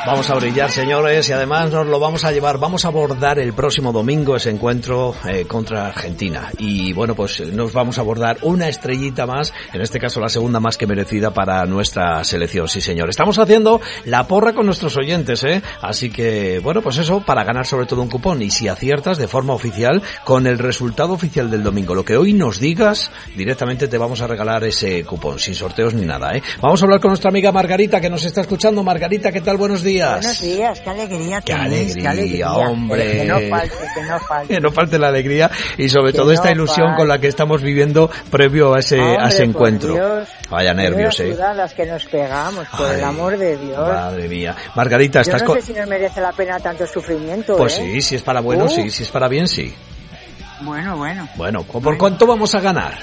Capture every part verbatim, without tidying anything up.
Vamos a brillar, señores, y además nos lo vamos a llevar, vamos a abordar el próximo domingo ese encuentro eh, contra Argentina. Y bueno, pues nos vamos a abordar una estrellita más, en este caso la segunda más que merecida para nuestra selección, sí señor. Estamos haciendo la porra con nuestros oyentes, ¿eh? Así que, bueno, pues eso, para ganar sobre todo un cupón. Y si aciertas de forma oficial, con el resultado oficial del domingo, lo que hoy nos digas, directamente te vamos a regalar ese cupón, sin sorteos ni nada, ¿eh? Vamos a hablar con nuestra amiga Margarita, que nos está escuchando. Margarita, ¿qué tal? Buenos días. Buenos días, qué alegría qué tenéis, alegría, qué alegría, hombre. Que no falte, que no falte. Que no falte la alegría y sobre que todo esta no ilusión falte. Con la que estamos viviendo previo a ese, Hombre, a ese encuentro. Dios, Vaya nervios, eh. Las que nos pegamos, por Ay, el amor de Dios. Madre mía. Margarita, Yo estás no con... sé si nos merece la pena tanto sufrimiento, Pues ¿eh? sí, si es para bueno, uh. sí, si es para bien, sí. Bueno, bueno. Bueno, ¿por bueno. cuánto vamos a ganar?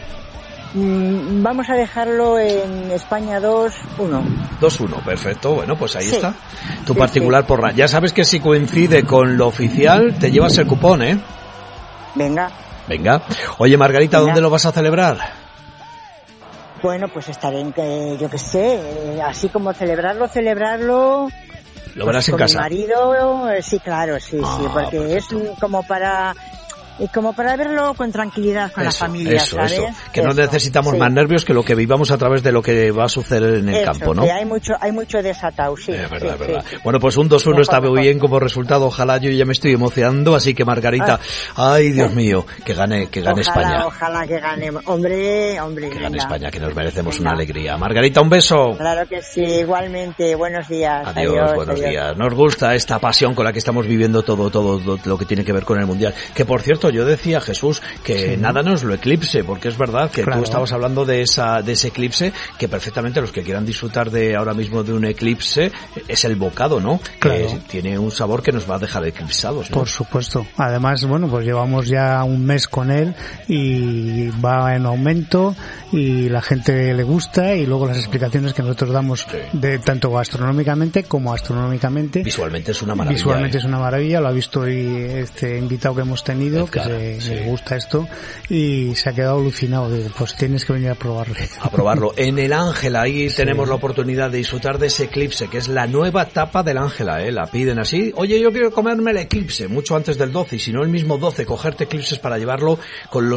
Mm, vamos a dejarlo en España dos uno. dos uno, perfecto. Bueno, pues ahí sí. está. Tu sí, particular sí. porra. Ya sabes que si coincide con lo oficial, te llevas el cupón, ¿eh? Venga. Venga. Oye, Margarita, Venga. ¿dónde lo vas a celebrar? Bueno, pues estaré en, eh, yo qué sé, eh, así como celebrarlo, celebrarlo... Lo verás pues en con casa. Mi marido, eh, sí, claro, sí, Ah, sí, porque perfecto. es como para... Y como para verlo con tranquilidad con Eso, la familia, eso, ¿sabes? eso. Que no Eso, necesitamos sí. más nervios que lo que vivamos a través de lo que va a suceder en el Eso, campo, ¿no? que hay mucho, hay mucho desatado, sí. Es verdad, sí, es verdad. sí. Bueno, pues un dos uno Mejor, está muy mejor. bien como resultado. Ojalá, yo ya me estoy emocionando, así que Margarita, ay Dios mío, que gane, que gane ojalá, España. Ojalá que gane. Hombre, hombre. Que gane venga. España, que nos merecemos Venga. una alegría. Margarita, un beso. Claro que sí, igualmente. Buenos días. Adiós, Adiós, buenos adiós. días. Nos gusta esta pasión con la que estamos viviendo todo, todo, todo lo que tiene que ver con el Mundial. Que por cierto, yo decía, Jesús, que Sí. nada nos lo eclipse, porque es verdad que Claro. tú estabas hablando de esa, de ese eclipse, que perfectamente los que quieran disfrutar de ahora mismo de un eclipse, es el bocado, ¿no? Claro. Que tiene un sabor que nos va a dejar eclipsados, ¿no? Por supuesto. Además, bueno, pues llevamos ya un mes con él y va en aumento y la gente le gusta y luego las explicaciones que nosotros damos Sí. de tanto gastronómicamente como astronómicamente. Visualmente es una maravilla. Visualmente ¿eh? es una maravilla, lo ha visto hoy este invitado que hemos tenido, Edgar, que se, sí. le gusta esto y se ha quedado alucinado. Digo, pues tienes que venir a probarle. A probarlo. En el Ángela, ahí Sí. tenemos la oportunidad de disfrutar de ese eclipse, que es la nueva tapa del Ángela, ¿eh? La piden así. Oye, yo quiero comerme el eclipse, mucho antes del doce, y si no el mismo doce, cogerte eclipses para llevarlo con los